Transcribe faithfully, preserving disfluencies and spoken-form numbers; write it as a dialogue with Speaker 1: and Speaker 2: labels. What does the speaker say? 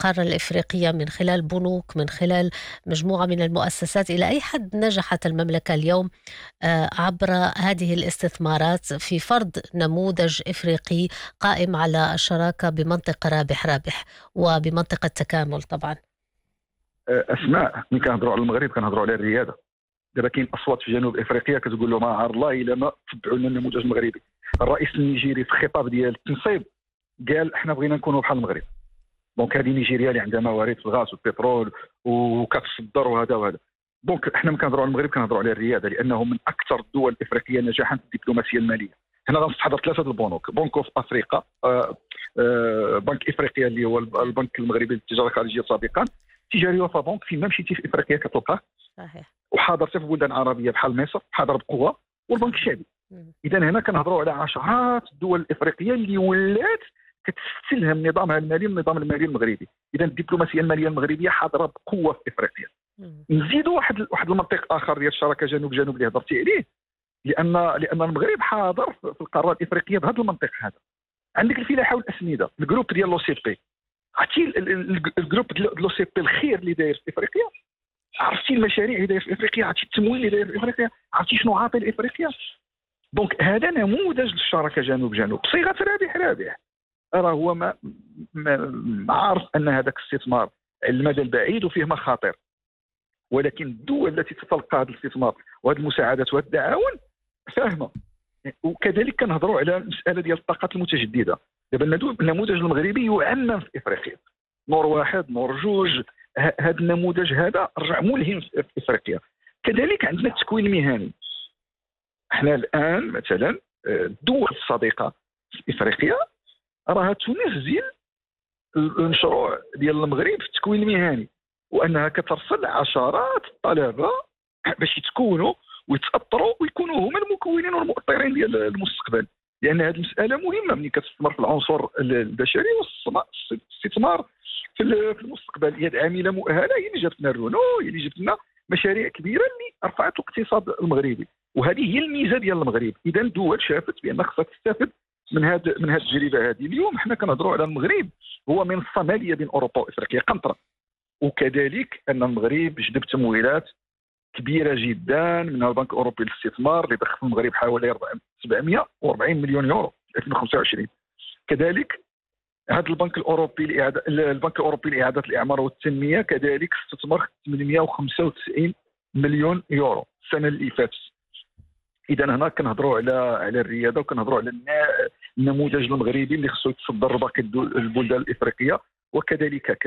Speaker 1: القارة الإفريقية من خلال بنوك، من خلال مجموعة من المؤسسات، إلى أي حد نجحت المملكة اليوم آه، عبر هذه الاستثمارات في فرض نموذج إفريقي قائم على الشراكة بمنطق رابح رابح وبمنطقة تكامل طبعا؟
Speaker 2: اسماء ملي كنهضروا على المغرب كنهضروا على الرياده. دابا كاين اصوات في جنوب افريقيا كتقول لهم عار الله الا ما تبعوا لنا النموذج المغربي. الرئيس النيجيري في الخطاب ديال التنصيب قال احنا بغينا نكونوا بحال المغرب. دونك هذه نيجيريا اللي عندها موارد في الغاز والبترول وكتصدر وهذا وهذا. دونك احنا ملي كنهضروا على المغرب كنهضروا على الرياده، لانه من اكثر الدول الافريقيه نجاحا في الدبلوماسيه الماليه. هنا غنستحضر ثلاثه البنوك: بنك اوف افريقيا، آه آه بنك افريقيا اللي هو البنك المغربي للتجاره الخارجيه سابقا، تجاري وفا بنك. فين ما مشيتي في افريقيا كتلقاه.
Speaker 1: صحيح.
Speaker 2: وحاضر في بلدان عربيه بحال مصر حاضر بقوه، والبنك الشعبي. اذا هنا كنهضروا على عشرات الدول الافريقيه اللي ولات كتستلهم نظامها المالي من النظام المالي المغربي. اذا الدبلوماسيه الماليه المغربيه حاضره بقوه في افريقيا. نزيدوا واحد واحد المنطق اخر ديال الشراكه جنوب جنوب اللي هضرتي عليه، لان لان المغرب حاضر في القاره الافريقيه بهذا المنطق هذا. عندك الفلاحه والاسمده، الجروب ديال لو سي بي. عرفتي الجروب ديال لو سي بي الخير اللي داير في افريقيا؟ عرفتي المشاريع اللي داير في افريقيا؟ عرفتي التمويل اللي داير في افريقيا؟ عرفتي شنو عاطي لافريقيا؟ دونك هذا نموذج للشراكه جنوب جنوب بصيغه رابح رابح. راه هو ما, ما عارف ان هذاك الاستثمار على المدى البعيد وفيه مخاطر، ولكن الدول التي تتلقى هذا الاستثمار وهذه المساعدات وهذا التعاون فاهمه. وكذلك كنهضروا على المساله ديال الطاقات المتجدده. دابا النموذج المغربي يعمم في افريقيا، نور واحد نور جوج. هذا النموذج هذا رجع ملهم في افريقيا. كذلك عندنا التكوين المهني. احنا الان مثلا الدول الصديقه في افريقيا راها تنزل المشروع ديال المغرب في التكوين المهني، وانها كترسل عشرات الطلبه باش يتكونوا ويتاطروا ويكونوا هما المكونين والمؤطرين ديال المستقبل. لان هذه المساله مهمه ملي كتستثمر في العنصر البشري والاستثمار في المستقبل. يد عامله مؤهله هي اللي جابت لنا الرونو، هي اللي جابت لنا مشاريع كبيره اللي رفعت الاقتصاد المغربي، وهذه هي الميزه ديال المغرب. اذا الدول شافت بان خصها تستافد من هذه من هذه التجربه هذه. اليوم حنا كنهضروا على المغرب هو منصه ماليه بين اوروبا وافريقيا قنطره، وكذلك ان المغرب جذب تمويلات كبيره جدا من البنك الاوروبي للاستثمار اللي ضخ في المغرب حوالي سبعمائة وأربعين مليون يورو في ألفين وخمسة وعشرين. كذلك هذا البنك الاوروبي لاعاده البنك الاوروبي لاعاده الاعمار والتنميه كذلك استثمر ثمانمائة وخمسة وتسعين مليون يورو السنه اللي فاتت. اذا هنا كنهضروا على على الرياده وكنهضروا على النموذج المغربي اللي خصو يتصدر باقي البلدان الافريقيه، وكذلك